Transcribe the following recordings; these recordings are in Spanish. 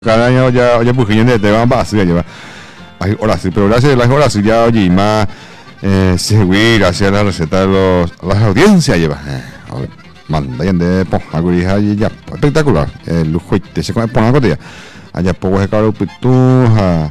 Cada año ya pues gente te van a hacer lleva. Hay horas sí, pero gracias a las horas sí ya oye más seguir hacia la receta de las audiencias lleva. Manda ya de algo y ya espectacular. El lujo te se come por una cotilla. Allá poco se caro pitu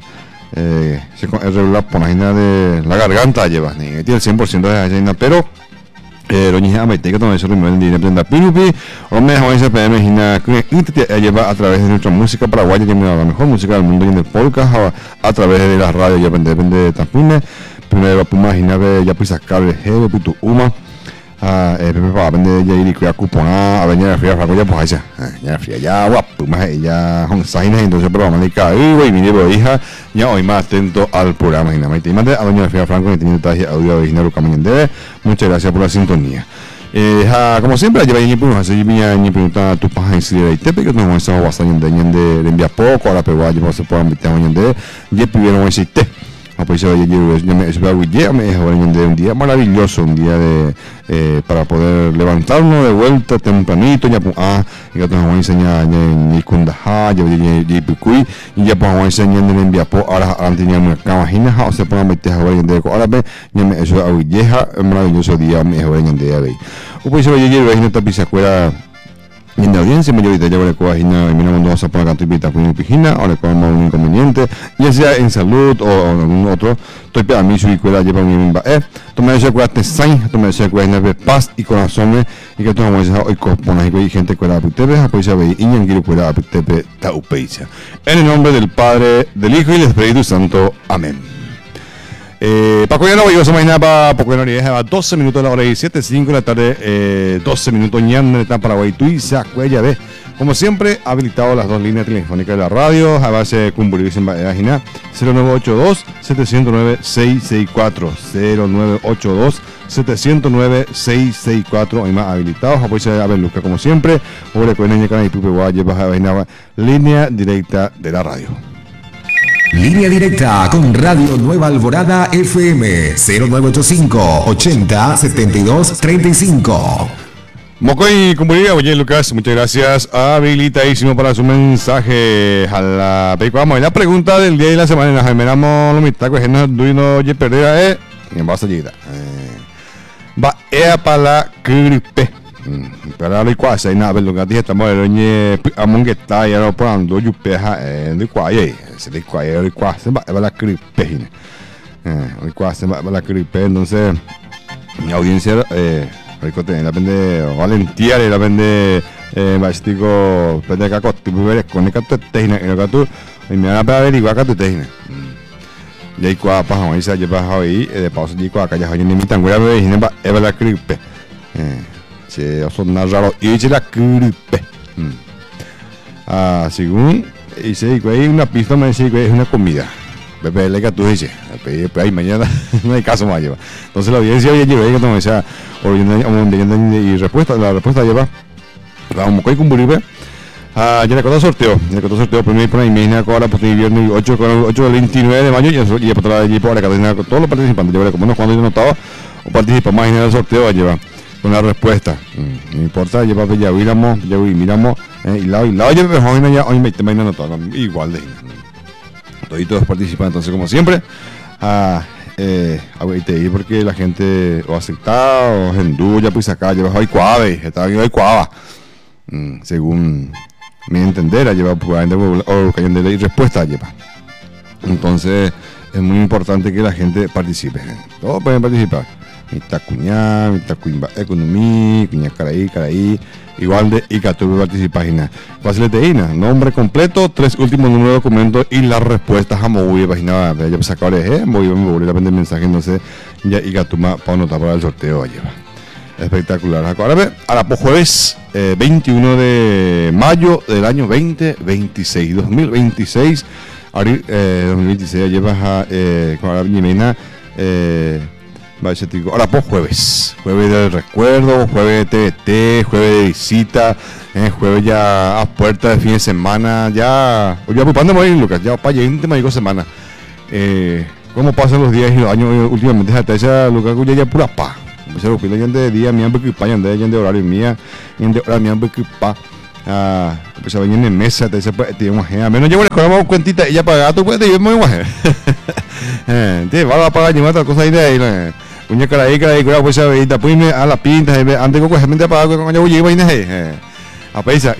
se con el regular por la de la garganta lleva. Ni tiene el 100% de la pero Roñija me tengo todo eso en línea prenda pirupi o mejor ese PM hina que lleva a través de nuestra música paraguaya que la mejor música del mundo y en el podcast a través de la radio ya depende de Tampine primero puma hina ve ya pisa cable hebe pitu uma pepe para vender ya ir que cupona a venir a fría ya pues ya fría ya guapo más ya con saina entonces pero vamos a dedicar y mi nieto hija ya hoy más atento al programa hina me mande a doña Fría Franco que tiene detalle audio original Caminende. Muchas gracias por la sintonía. Como siempre, lleva y pues así mi pregunta tu página en Siria y Tepe que nos vamos a bastante de enviar poco a la peruana yo se puede invitar hoy en día y pidieron ese té. Pues yo me un día maravilloso, un día de para poder levantarnos de vuelta tempranito ya pues y que nos vamos a enseñar ni kundaha ya picui y ya pues vamos a enseñar en enviar po ahora teníamos imagina o se pueden meter ahora en de ahora ve ya me eso vieja maravilloso día me ahora en de ahí pues yo llegué a esta pizza cuera en la audiencia mayorita ya le coagina y mira cuando vas a poner cantipita con pijina ahora como un inconveniente ya sea en salud o en algún otro estoy para mí su escuela lleva mi misma toma ese cuela te sain toma ese cuela de paz y corazón y que tomamos esa hoy componer y gente cuela putebe pues ya ve y en quiero cuela putebe taupeisa en el nombre del Padre del Hijo y del Espíritu Santo amén. Paco ya no voy a mañana para Paco ya no lleva 12 minutos de la hora y 7:05 de la tarde 12 minutos ñan está Paraguay tú y se cuella ve como siempre habilitado las dos líneas telefónicas de la radio a base de cumburir en página 0982 709 664 0982 709 664 y más habilitados apoya a ver Luca como siempre o recuerden que y Pupe Guay baja vaina línea directa de la radio. Línea directa con Radio Nueva Alborada FM 0985 80 72 35. Mocoy Cumburía, oye Lucas, muchas gracias. Habilitadísimo para su mensaje. A la vamos a la pregunta del día y la semana. Generamos lo mitad que no duino oye perder en base a llegar. Va para la gripe. Para la cuasa y nada, pero lo que dije estamos en among está ya no pronto yo peja de cuaye se de cuaye de cuasa va la gripe el cuasa va la gripe entonces mi audiencia recuerden la vende valentía la vende bastigo pende caco tipo ver con el cato tejina el gato y me van a averiguar cato tejina y ahí cua pa hoy se lleva hoy de pausa y cua calla hoy ni mi tan grave y va la gripe son raro y la gripe según dice que hay una pista me dice que es una comida Pepe le que tú dices ahí mañana no hay caso más lleva entonces la audiencia ya lleva que no sea y respuesta la respuesta lleva vamos con buribe ya le contó sorteo primero por ahí mañana ahora pues viernes 8 del 29 de mayo y por otra allí por la cadena con todos los participantes lleva como no cuando yo notaba o participa más en el sorteo lleva con la respuesta no importa lleva ya miramos y lado ya me joven ya hoy me terminan todo igual de todos participan entonces como siempre porque la gente o acepta o enduya pues acá lleva hoy cuave está bien hoy cuava según mi entender lleva o cayendo de respuesta lleva entonces es muy importante que la gente participe todos pueden participar mitad cuñá, mitad cuimba economía, cuñá caraí, igual de y que tú participas en faciliteína, nombre completo, 3 últimos números de documentos y las respuestas a mover página ya pues acá voy a vender mensaje entonces ya y que tú para anotar para el sorteo lleva espectacular ahora jueves 21 de mayo del año 2026 abril 2026 llevas a con la Jimena ahora pues jueves del recuerdo, jueves de TVT, jueves de visita, jueves ya a puerta de fin de semana, ya pues para morir Lucas, ya para llegar me digo semana, cómo pasan los días y los años últimamente hasta esa Lucas ya pura pa, empecé a opinar de día, mi hambre que pa, de horario mía, de hora mi hambre que pa, pues a venir en mesa, te dice, pues, tío, a menos llevo la escuela, cuentita, ella paga, tú puedes, yo muy guaje. Va a pagar, llevar otra cosa ahí de ahí, puña cara ahí, pues a ver, pues a la pinta, antes que gente paga, cuando yo llevo ahí, a pesar,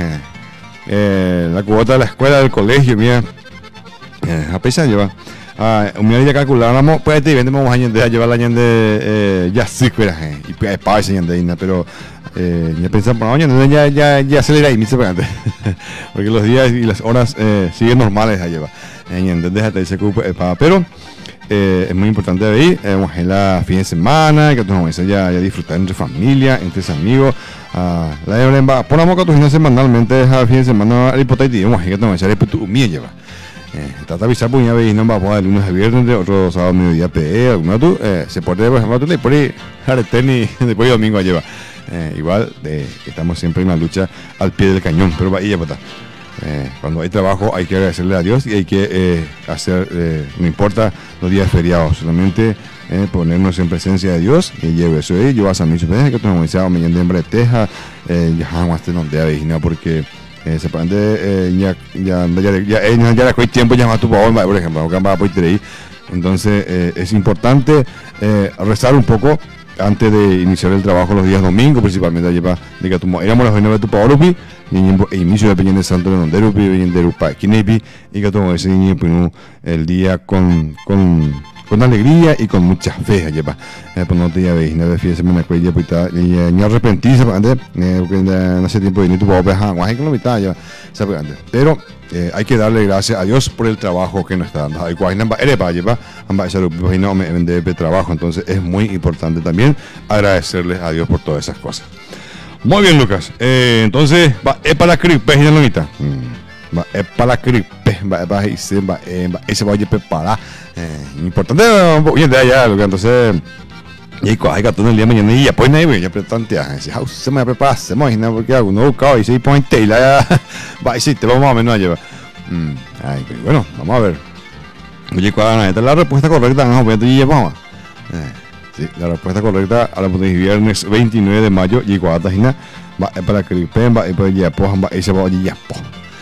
la cuota de la escuela, del colegio, mira, a pesar lleva. Un día ya calculamos, pues te vendemos años de llevar la ñande ya sí que era, y pues para ese ñande, pero ya pensamos, no, ya se le irá ahí, porque los días y las horas siguen normales a llevar, entonces déjate se ocupe, pero es muy importante de ahí, vamos a ir la fin de semana, que vamos a ya disfrutar entre familia, entre amigos, la de ponamos que tu semanalmente a fin de semana, el hipotético, vamos a ir que vamos a hacer tu mía lleva. Trata de avisar pues ya veis, no va a poder lunes a viernes, otro sábado mediodía PE, alguno tú, se puede, por ejemplo, tú le pones tenis después de domingo a llevar. Igual estamos siempre en la lucha al pie del cañón, pero ahí ya está. Cuando hay trabajo hay que agradecerle a Dios y hay que hacer, no importa los días feriados, solamente ponernos en presencia de Dios y llevo eso ahí, yo vas a mí, que tú me decías, me llamo de Teja, ya jamás te no te veis, porque se puede ya le coge tiempo llamar a tu papá, por ejemplo, que va a poder ir. Entonces es importante rezar un poco antes de iniciar el trabajo los días domingos, principalmente lleva de que tu éramos las 9 de tu papá y inicio de Peña de Santo de Nonderupi, de Rupa Kinepi, y que todo ese el día con alegría y con mucha fe lleva, pues no te ya veis, no de semana que ya pues y ni arrepentirse antes, porque en hace tiempo ni tu papá guay que lo mitad ya, pero hay que darle gracias a Dios por el trabajo que nos está dando. Hay guay namba eres para llevar, amba ese no me vende trabajo, entonces es muy importante también agradecerles a Dios por todas esas cosas. Muy bien, Lucas. Entonces va es para la cripe y la lonita. Va es para la cripe, va ese va a preparar. Importante bien de allá, Lucas. Entonces y hay que todo el día mañana y ya pues nadie ya pretantea. Si se me prepara, se imagina porque alguno buscaba y se pone tela va y si te vamos a menos a llevar. Ay, bueno, vamos a ver. Oye, ¿cuál es la respuesta correcta? No, pues ya vamos. Sí, la respuesta correcta a la viernes 29 de mayo y Guadalajara va para Cripen, va para Yapo, va ese va a Yapo.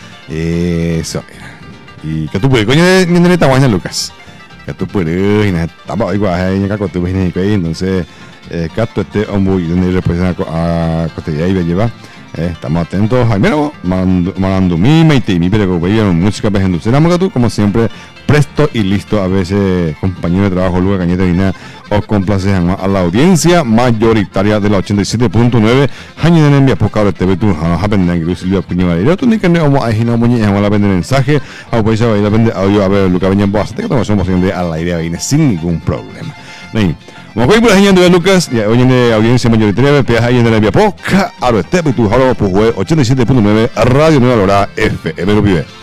Eso. Y que tú puedes, coño, de esta guaña, Lucas. Que tú puedes, y nada, estamos igual, ya que tú ves, entonces, capto este hombre y donde representa a Costilla y lleva. Estamos atentos, Jaime, mandando mi y mi pero música para tú, como siempre, presto y listo. A veces, compañero de trabajo, Luca Cañete Vina, os complace a la audiencia mayoritaria de la 87.9. Jaime de Nembia, poca hora TV, tú, a aprender que Silvia Piña Valera, tú ni que no vamos a ir, no vamos a vender mensaje, a pues a vender audio, a ver, Luca Veña, bastante que estamos haciendo a la idea, viene sin ningún problema. Como voy por la gente de Lucas, y hoy en la audiencia mayoritaria de peaje en la vía poca, ahora este, tú, ahora pues 87.9 Radio Nueva Lora FM, lo vive.